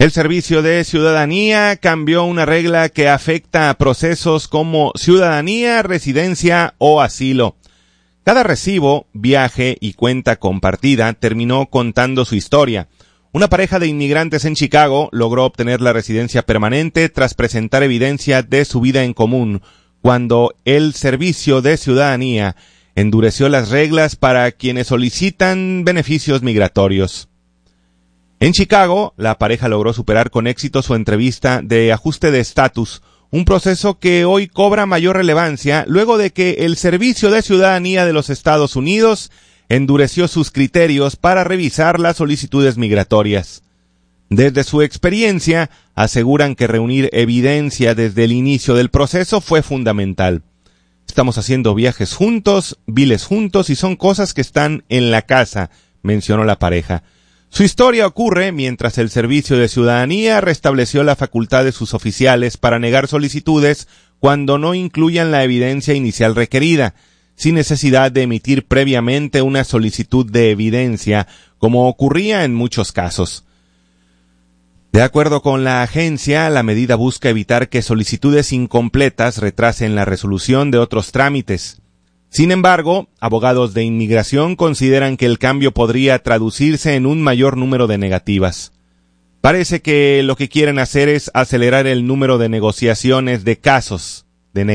El Servicio de Ciudadanía cambió una regla que afecta a procesos como ciudadanía, residencia o asilo. Cada recibo, viaje y cuenta compartida terminó contando su historia. Una pareja de inmigrantes en Chicago logró obtener la residencia permanente tras presentar evidencia de su vida en común, cuando el Servicio de Ciudadanía endureció las reglas para quienes solicitan beneficios migratorios. En Chicago, la pareja logró superar con éxito su entrevista de ajuste de estatus, un proceso que hoy cobra mayor relevancia luego de que el Servicio de Ciudadanía de los Estados Unidos endureció sus criterios para revisar las solicitudes migratorias. Desde su experiencia, aseguran que reunir evidencia desde el inicio del proceso fue fundamental. Estamos haciendo viajes juntos, viles juntos y son cosas que están en la casa, mencionó la pareja. Su historia ocurre mientras el Servicio de Ciudadanía restableció la facultad de sus oficiales para negar solicitudes cuando no incluyan la evidencia inicial requerida, sin necesidad de emitir previamente una solicitud de evidencia, como ocurría en muchos casos. De acuerdo con la agencia, la medida busca evitar que solicitudes incompletas retrasen la resolución de otros trámites. Sin embargo, abogados de inmigración consideran que el cambio podría traducirse en un mayor número de negativas. Parece que lo que quieren hacer es acelerar el número de negaciones de casos,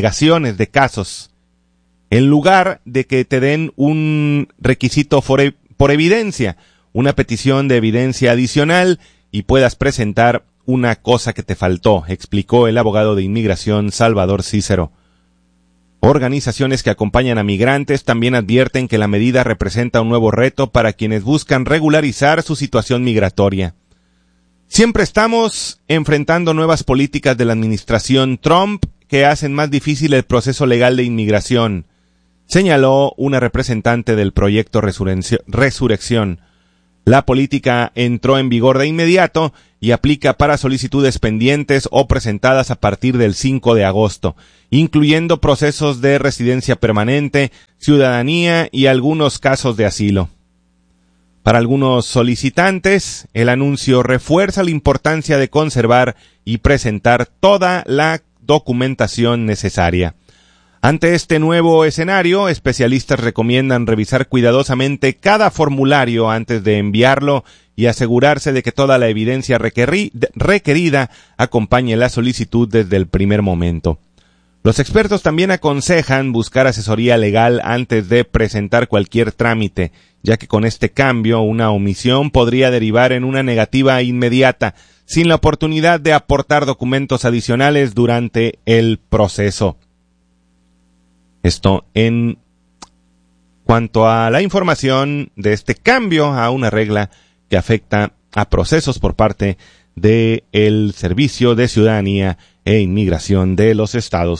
en lugar de que te den un requisito por evidencia, una petición de evidencia adicional y puedas presentar una cosa que te faltó, explicó el abogado de inmigración Salvador Cícero. Organizaciones que acompañan a migrantes también advierten que la medida representa un nuevo reto para quienes buscan regularizar su situación migratoria. Siempre estamos enfrentando nuevas políticas de la administración Trump que hacen más difícil el proceso legal de inmigración, señaló una representante del proyecto Resurrección. La política entró en vigor de inmediato y aplica para solicitudes pendientes o presentadas a partir del 5 de agosto, incluyendo procesos de residencia permanente, ciudadanía y algunos casos de asilo. Para algunos solicitantes, el anuncio refuerza la importancia de conservar y presentar toda la documentación necesaria. Ante este nuevo escenario, especialistas recomiendan revisar cuidadosamente cada formulario antes de enviarlo y asegurarse de que toda la evidencia requerida acompañe la solicitud desde el primer momento. Los expertos también aconsejan buscar asesoría legal antes de presentar cualquier trámite, ya que con este cambio una omisión podría derivar en una negativa inmediata, sin la oportunidad de aportar documentos adicionales durante el proceso. Esto en cuanto a la información de este cambio a una regla que afecta a procesos por parte del Servicio de Ciudadanía e Inmigración de los Estados